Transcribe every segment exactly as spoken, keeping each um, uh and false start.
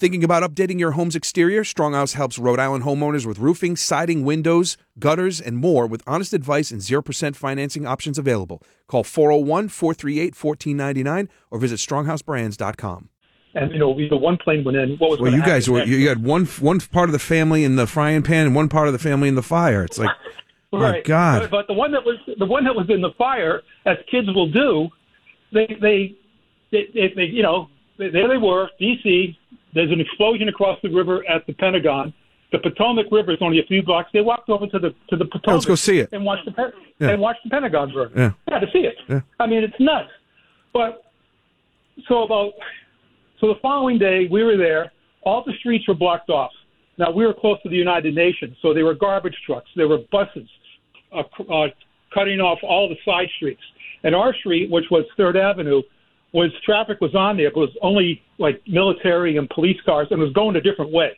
Thinking about updating your home's exterior? Stronghouse helps Rhode Island homeowners with roofing, siding, windows, gutters, and more with honest advice and zero percent financing options available. Call four oh one, four three eight, one four nine nine or visit stronghouse brands dot com. And, you know, the one plane went in. What was well, you guys were, you had one one part of the family in the frying pan and one part of the family in the fire. It's like, right. My God. But, but the one that was the one that was in the fire, as kids will do, they, they, they, they, they you know, there they were, D C There's an explosion across the river at the Pentagon. The Potomac River is only a few blocks. They walked over to the to the Potomac. Oh, let's go see it. And watched the yeah. and watched the Pentagon burn. Yeah, yeah to see it. Yeah. I mean, it's nuts. But so about so the following day, we were there. All the streets were blocked off. Now we were close to the United Nations, so there were garbage trucks, there were buses uh, uh, cutting off all the side streets. And our street, which was Third Avenue, was traffic was on there, but it was only like military and police cars, and it was going a different way.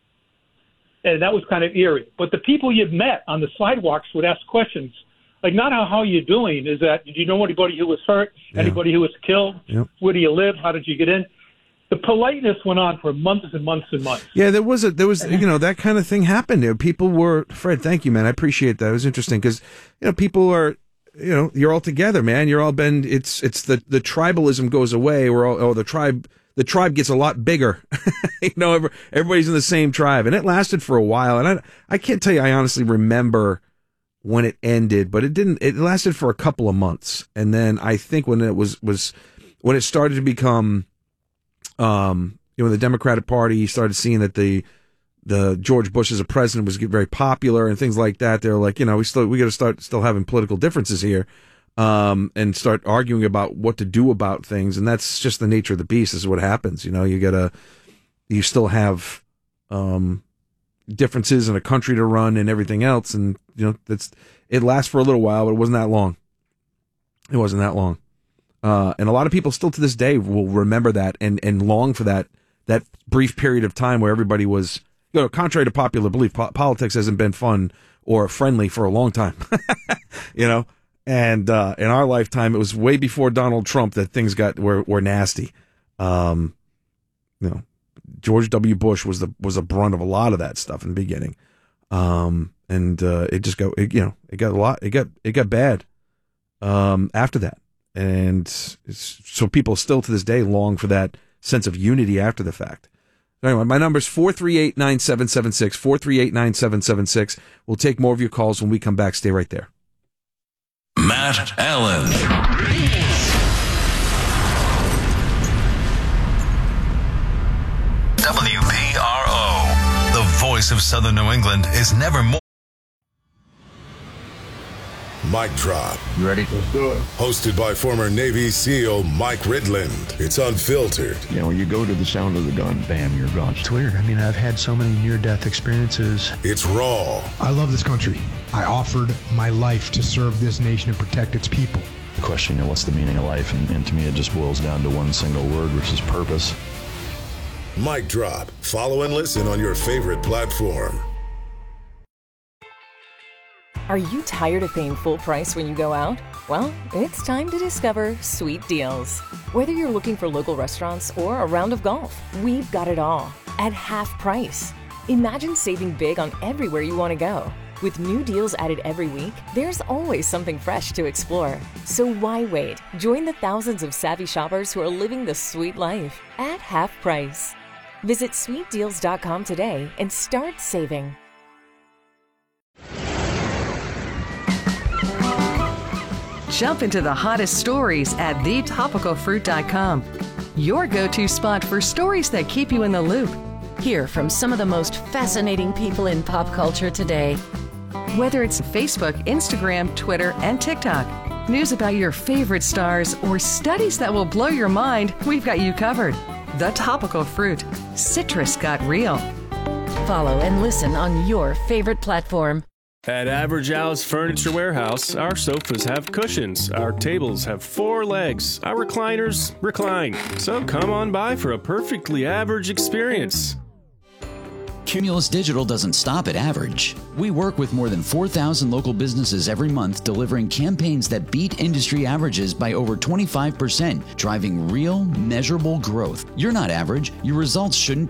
And that was kind of eerie. But the people you met on the sidewalks would ask questions, like not how, how you doing, is that, did you know anybody who was hurt, yeah. anybody who was killed, yep. Where do you live, how did you get in? The politeness went on for months and months and months. Yeah, there was a there was you know that kind of thing happened. There, people were Fred. Thank you, man. I appreciate that. It was interesting because you know people are you know you're all together, man. You're all been. It's it's the the tribalism goes away. We're all oh the tribe the tribe gets a lot bigger. you know, every, everybody's in the same tribe, and it lasted for a while. And I I can't tell you I honestly remember when it ended, but it didn't. It lasted for a couple of months, and then I think when it was was when it started to become. Um, you know, the Democratic Party started seeing that the the George Bush as a president was very popular and things like that. They're like, you know, we still we got to start still having political differences here, um, and start arguing about what to do about things. And that's just the nature of the beast. This is what happens. You know, you gotta you still have um, differences in a country to run and everything else. And you know, that's it lasts for a little while, but it wasn't that long. It wasn't that long. Uh, and a lot of people still to this day will remember that and, and long for that that brief period of time where everybody was, you know, contrary to popular belief, po- politics hasn't been fun or friendly for a long time, you know. And uh, in our lifetime, it was way before Donald Trump that things got were, were nasty. Um, you know, George W. Bush was the was a brunt of a lot of that stuff in the beginning, um, and uh, it just got it, you know it got a lot it got it got bad um, after that. And so people still to this day long for that sense of unity after the fact. Anyway, my number is four three eight, nine seven seven six, four three eight, nine seven seven six. We'll take more of your calls when we come back. Stay right there. Matt Allen. W P R O, the voice of Southern New England, is never more. Mic Drop. You ready? Let's do it. Hosted by former Navy SEAL Mike Ridland. It's unfiltered. You know, when you go to the sound of the gun, bam, you're gone. It's weird. I mean, I've had so many near-death experiences. It's raw. I love this country. I offered my life to serve this nation and protect its people. The question, you know, what's the meaning of life? And, and to me, it just boils down to one single word, which is purpose. Mic Drop. Follow and listen on your favorite platform. Are you tired of paying full price when you go out? Well, it's time to discover Sweet Deals. Whether you're looking for local restaurants or a round of golf, we've got it all at half price. Imagine saving big on everywhere you want to go. With new deals added every week, there's always something fresh to explore. So why wait? Join the thousands of savvy shoppers who are living the sweet life at half price. Visit sweet deals dot com today and start saving. Jump into the hottest stories at the topical fruit dot com. Your go-to spot for stories that keep you in the loop. Hear from some of the most fascinating people in pop culture today. Whether it's Facebook, Instagram, Twitter, and TikTok, news about your favorite stars, or studies that will blow your mind, we've got you covered. The Topical Fruit. Citrus got real. Follow and listen on your favorite platform. At Average Al's Furniture Warehouse, our sofas have cushions, our tables have four legs, our recliners recline. So come on by for a perfectly average experience. Cumulus Digital doesn't stop at average. We work with more than four thousand local businesses every month, delivering campaigns that beat industry averages by over twenty-five percent, driving real, measurable growth. You're not average. Your results shouldn't